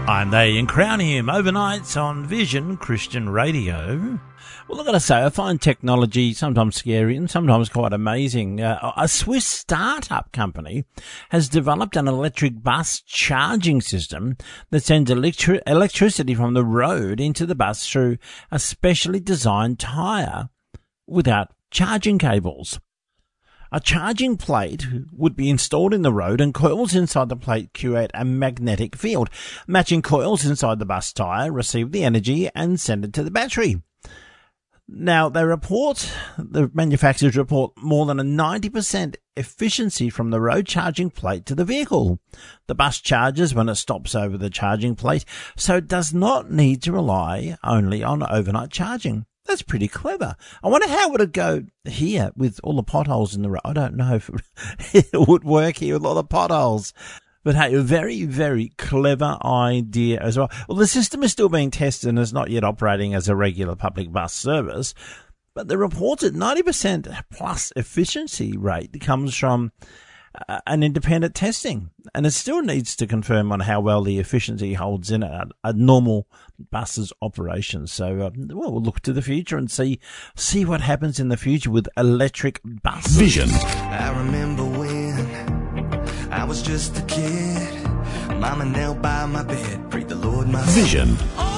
I'm they and crown him overnights on Vision Christian Radio. Well, I've got to say, I find technology sometimes scary and sometimes quite amazing. A Swiss startup company has developed an electric bus charging system that sends electricity from the road into the bus through a specially designed tyre without charging cables. A charging plate would be installed in the road, and coils inside the plate create a magnetic field. Matching coils inside the bus tyre receive the energy and send it to the battery. Now, the manufacturers report more than a 90% efficiency from the road charging plate to the vehicle. The bus charges when it stops over the charging plate, so it does not need to rely only on overnight charging. That's pretty clever. I wonder how would it go here with all the potholes in the road. I don't know if it would work here with all the potholes. But hey, a very, very clever idea as well. Well, the system is still being tested and is not yet operating as a regular public bus service. But the reported 90% plus efficiency rate comes from an independent testing. And it still needs to confirm on how well the efficiency holds in a normal bus's operation. So, we'll look to the future and see what happens in the future with electric buses. Vision. I remember when I was just a kid, Mama knelt by my bed, prayed the Lord my Vision. son.